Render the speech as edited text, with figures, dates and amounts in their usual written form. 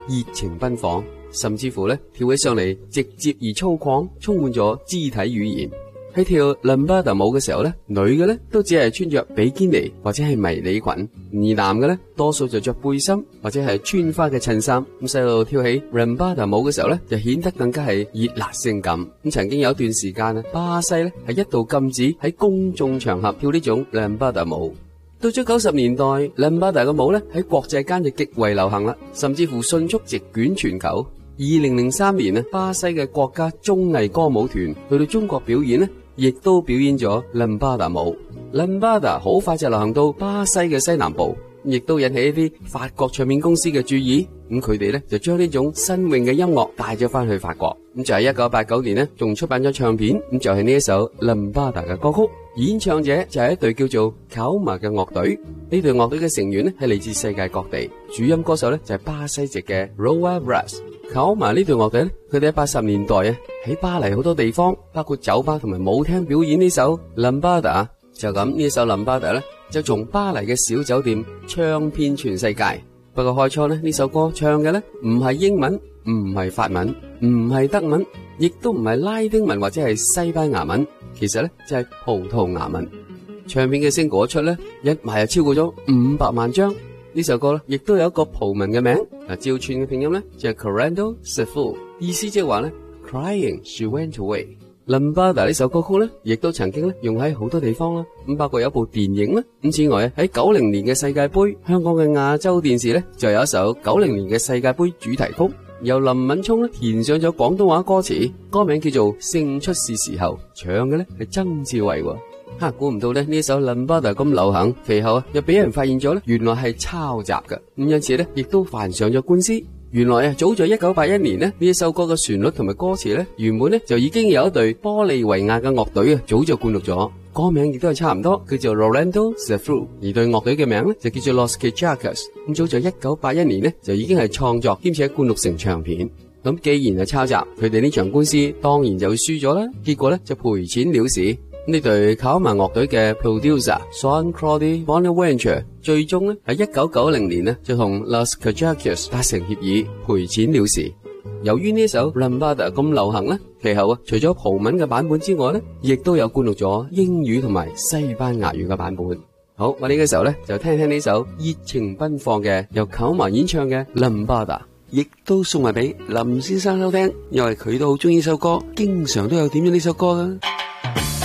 熱情奔放，甚至乎咧跳起上嚟直接而粗獷，充滿咗肢體語言。喺跳倫巴達舞嘅時候咧，女嘅咧都只係穿着比堅尼或者係迷你裙，而男嘅咧多數就着背心或者係穿花嘅襯衫。咁細路跳起倫巴達舞嘅時候咧，就顯得更加係熱辣性感。咁曾經有一段時間啊，巴西咧係一度禁止喺公眾場合跳呢種倫巴達舞。到咗90年代，倫巴達嘅舞咧喺國際間就極為流行啦，甚至乎迅速席捲全球。2003年啊，巴西嘅國家綜藝歌舞團去到中國表演咧，亦都表演咗倫巴達舞。倫巴達好快就流行到巴西嘅西南部，亦都引起一啲法國唱片公司嘅注意。咁佢哋咧就將呢種新穎嘅音樂帶咗翻去法國。咁就喺1989年咧，仲出版咗唱片。咁就係呢一首倫巴達嘅歌曲。演唱者就係一隊叫做Calma嘅樂隊。呢隊樂隊嘅成員咧係嚟自世界各地。主音歌手咧就係巴西籍嘅 Roa Braz。Calma 呢隊樂隊咧，佢哋喺80年代啊喺巴黎好多地方，包括酒吧同埋舞廳表演呢首倫巴達。就咁呢首倫巴達咧，就從巴黎嘅小酒店唱遍全世界。不過開初咧，呢首歌唱嘅咧唔係英文，唔係法文，唔係德文，亦都唔係拉丁文或者係西班牙文，其實咧就係葡萄牙文。唱片嘅聲嗰出咧，一賣就超過咗500萬張。呢首歌咧，亦都有一個葡文嘅名，照串嘅拼音咧就係 Correndo Sefu， 意思即係話咧 Crying She Went Away。倫巴達呢首歌曲咧，亦都曾經咧用喺好多地方啦，咁包括有一部電影啦。咁此外喺90年嘅世界盃，香港嘅亞洲電視咧就有一首90年嘅世界盃主題曲，由林敏聰咧填上咗廣東話歌詞，歌名叫做《勝出是時候》，唱嘅咧係曾志偉。估唔到咧呢首倫巴達咁流行，其後又俾人發現咗咧，原來係抄襲嘅，咁因此咧亦都犯上咗官司。原來啊，早在1981年呢，呢一首歌嘅旋律同埋歌詞咧，原本咧就已經有一隊玻利維亞嘅樂隊啊，早就灌錄咗，歌名亦都係差唔多，叫做 Rolando Sefu， 而隊樂隊嘅名咧就叫做 Los Cachacas。咁早在1981年呢，就已經係創作兼且灌錄成唱片。咁既然係抄襲，佢哋呢場官司當然就會輸咗啦。結果咧就賠錢了事。呢隊Calma樂隊嘅 producer Joan Claude Bonaventure 最終咧喺1990年呢就同 Los Cachacas 達成協議，賠錢了事。由於呢首倫巴達咁流行咧，其後除咗葡文嘅版本之外咧，亦都有灌錄咗英語同埋西班牙語嘅版本。好，我哋嘅時候咧就聽聽呢首熱情奔放嘅由Calma演唱嘅倫巴達，亦都送埋俾林先生收聽，因為佢都好中意呢首歌，經常都有點咗呢首歌啦。